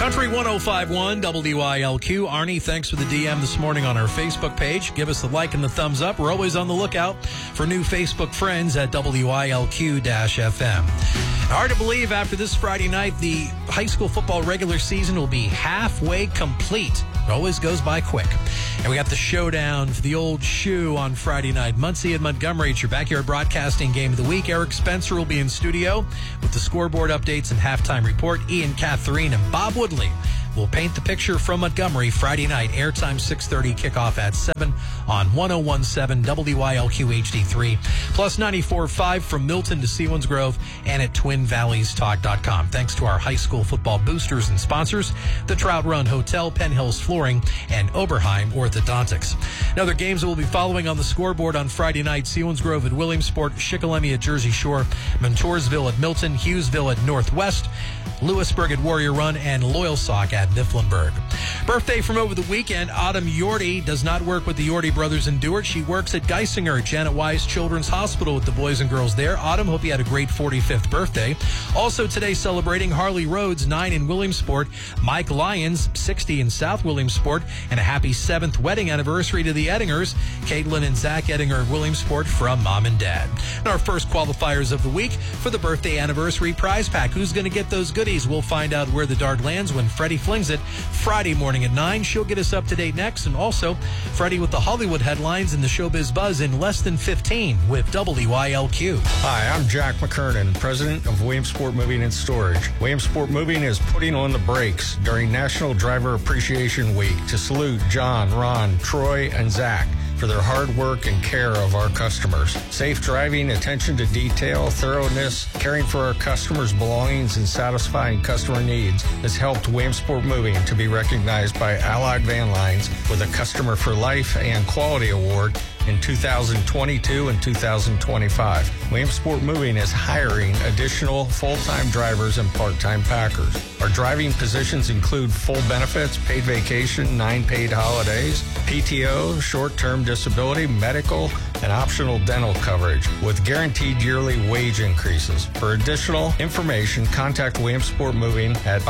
Country 105.1 WILQ. Arnie, thanks for the DM this morning on our Facebook page. Give us the like and the thumbs up. We're always on the lookout for new Facebook friends at WILQ-FM. Hard to believe after this Friday night, the high school football regular season will be halfway complete. It always goes by quick. And we got the showdown for the old shoe on Friday night. Muncie and Montgomery, it's your backyard broadcasting game of the week. Eric Spencer will be in studio with the scoreboard updates and halftime report. Ian Catherine and Bob Woodley will paint the picture from Montgomery Friday night. Airtime 6:30, kickoff at 7 on 101.7 WILQ HD3. Plus 94.5 from Milton to Selinsgrove and at TwinValleysTalk.com. Thanks to our high school football boosters and sponsors, the Trout Run Hotel, Penn Hills Flooring, and Oberheim Orthodontics. Now, other games that we'll be following on the scoreboard on Friday night: Selinsgrove at Williamsport, Shikellamy at Jersey Shore, Montoursville at Milton, Hughesville at Northwest, Lewisburg at Warrior Run, and Loyalsock at Mifflinburg. Birthday from over the weekend, Autumn Yorty does not work with the Yorty brothers in Dewart. She works at Geisinger, Janet Wise Children's Hospital with the boys and girls there. Autumn, hope you had a great 45th birthday. Also today celebrating Harley Rhodes, 9 in Williamsport, Mike Lyons, 60 in South Williamsport, and a happy 7th wedding anniversary to the Ettingers, Caitlin and Zach Ettinger of Williamsport from Mom and Dad. And our first qualifiers of the week for the birthday anniversary prize pack. Who's going to get those goodies? We'll find out where the dart lands when Freddie flings it Friday morning at 9. She'll get us up to date next. And also, Freddie with the Hollywood headlines and the Showbiz Buzz in less than 15 with WILQ. Hi, I'm Jack McKernan, president of Williamsport Moving and Storage. Williamsport Moving is putting on the brakes during National Driver Appreciation Week to salute John, Ron, Troy, and Zach for their hard work and care of our customers. Safe driving, attention to detail, thoroughness, caring for our customers' belongings, and satisfying customer needs has helped Williamsport Moving to be recognized by Allied Van Lines with a Customer for Life and Quality Award in 2022 and 2025. Williamsport Moving is hiring additional full-time drivers and part-time packers. Our driving positions include full benefits, paid vacation, 9 paid holidays, PTO, short-term disability, medical, and optional dental coverage with guaranteed yearly wage increases. For additional information, contact Williamsport Moving at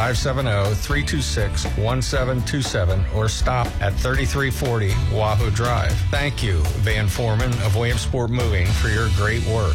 570-326-1727 or stop at 3340 Wahoo Drive. Thank you, Van Foreman of Williamsport Moving, for your great work.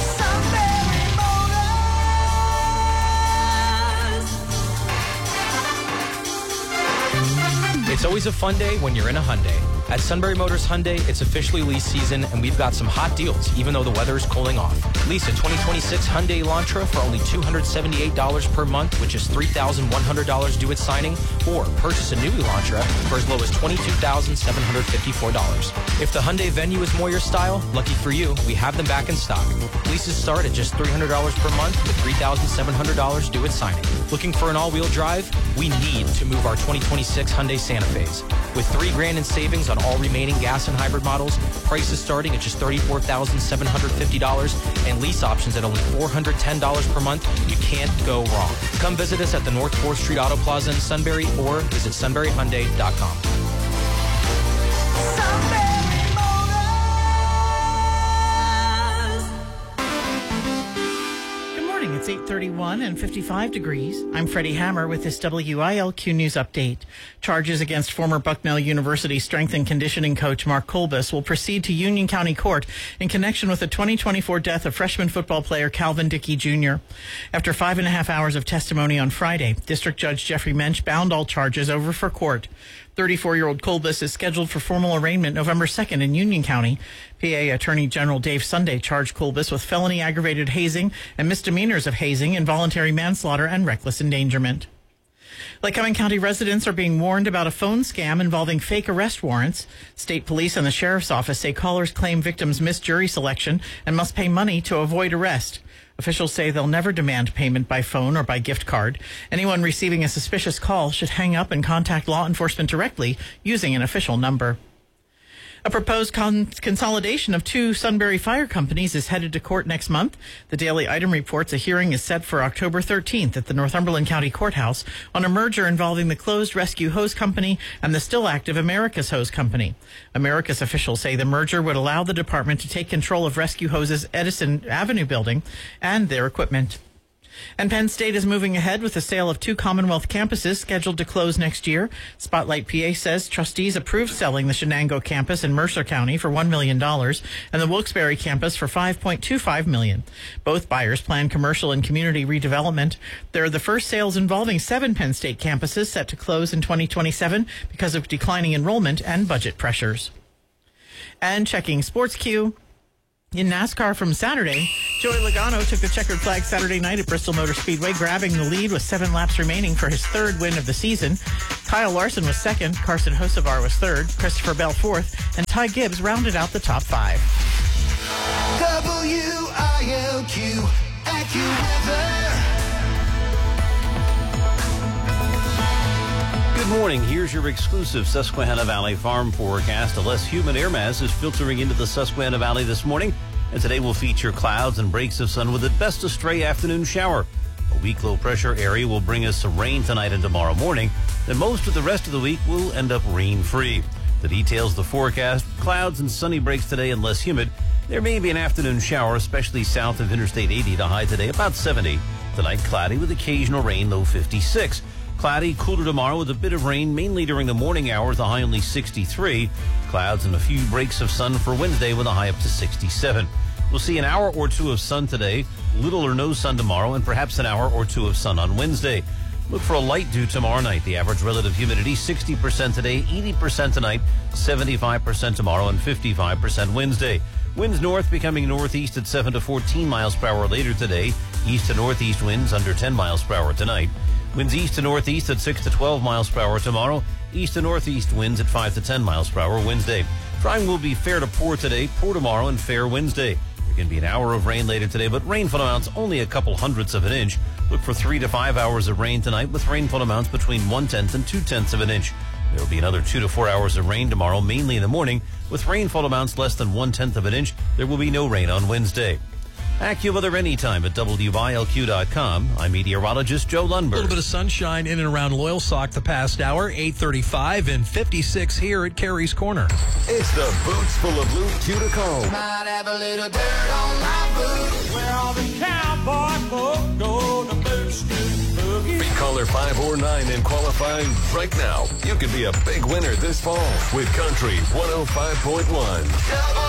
It's always a fun day when you're in a Hyundai. At Sunbury Motors Hyundai, it's officially lease season, and we've got some hot deals, even though the weather is cooling off. Lease a 2026 Hyundai Elantra for only $278 per month, which is $3,100 due at signing, or purchase a new Elantra for as low as $22,754. If the Hyundai Venue is more your style, lucky for you, we have them back in stock. Leases start at just $300 per month with $3,700 due at signing. Looking for an all-wheel drive? We need to move our 2026 Hyundai Santa Fe's. With $3,000 in savings on all remaining gas and hybrid models, prices starting at just $34,750, and lease options at only $410 per month, you can't go wrong. Come visit us at the North 4th Street Auto Plaza in Sunbury or visit sunburyhyundai.com. It's 8:31 and 55 degrees. I'm Freddie Hammer with this WILQ News Update. Charges against former Bucknell University strength and conditioning coach Mark Kolbus will proceed to Union County Court in connection with the 2024 death of freshman football player Calvin Dickey Jr. After 5.5 hours of testimony on Friday, District Judge Jeffrey Mensch bound all charges over for court. 34-year-old Kolbus is scheduled for formal arraignment November 2nd in Union County. PA Attorney General Dave Sunday charged Kolbus with felony aggravated hazing and misdemeanors of hazing, involuntary manslaughter, and reckless endangerment. Lycoming County residents are being warned about a phone scam involving fake arrest warrants. State police and the sheriff's office say callers claim victims missed jury selection and must pay money to avoid arrest. Officials say they'll never demand payment by phone or by gift card. Anyone receiving a suspicious call should hang up and contact law enforcement directly using an official number. A proposed consolidation of 2 Sunbury fire companies is headed to court next month. The Daily Item reports a hearing is set for October 13th at the Northumberland County Courthouse on a merger involving the closed Rescue Hose Company and the still active Americas Hose Company. Americas officials say the merger would allow the department to take control of Rescue Hose's Edison Avenue building and their equipment. And Penn State is moving ahead with the sale of 2 Commonwealth campuses scheduled to close next year. Spotlight PA says trustees approved selling the Shenango campus in Mercer County for $1 million and the Wilkes-Barre campus for $5.25 million. Both buyers plan commercial and community redevelopment. They're the first sales involving 7 Penn State campuses set to close in 2027 because of declining enrollment and budget pressures. And checking Sports Q. In NASCAR from Saturday, Joey Logano took the checkered flag Saturday night at Bristol Motor Speedway, grabbing the lead with 7 laps remaining for his 3rd win of the season. Kyle Larson was 2nd, Carson Hocevar was 3rd, Christopher Bell 4th, and Ty Gibbs rounded out the top 5. WILQ AccuWeather. Good morning. Here's your exclusive Susquehanna Valley farm forecast. A less humid air mass is filtering into the Susquehanna Valley this morning, and today will feature clouds and breaks of sun with at best a stray afternoon shower. A weak low pressure area will bring us some rain tonight and tomorrow morning. Then most of the rest of the week will end up rain-free. The details of the forecast: clouds and sunny breaks today and less humid. There may be an afternoon shower, especially south of Interstate 80. The high today about 70. Tonight cloudy with occasional rain, low 56. Cloudy, cooler tomorrow with a bit of rain, mainly during the morning hours, the high only 63. Clouds and a few breaks of sun for Wednesday with a high up to 67. We'll see an hour or 2 of sun today, little or no sun tomorrow, and perhaps an hour or 2 of sun on Wednesday. Look for a light dew tomorrow night. The average relative humidity 60% today, 80% tonight, 75% tomorrow, and 55% Wednesday. Winds north becoming northeast at 7 to 14 miles per hour later today. East to northeast winds under 10 miles per hour tonight. Winds east to northeast at 6 to 12 miles per hour tomorrow. East to northeast winds at 5 to 10 miles per hour Wednesday. Drying will be fair to poor today, poor tomorrow, and fair Wednesday. There can be an hour of rain later today, but rainfall amounts only a couple hundredths of an inch. Look for 3 to 5 hours of rain tonight with rainfall amounts between 1/10 and 2/10 of an inch. There will be another 2 to 4 hours of rain tomorrow, mainly in the morning. With rainfall amounts less than 1/10 of an inch, there will be no rain on Wednesday. AccuWeather anytime at WILQ.com. I'm meteorologist Joe Lundberg. A little bit of sunshine in and around Loyalsock the past hour, 8:35 and 56 here at Carey's Corner. It's the Boots Full of Loot Q to comb. Might have a little dirt on my boots. Where all the cowboy folk go to boots to boogie. Be caller 5 or 9 and qualify right now. You could be a big winner this fall with Country 105.1.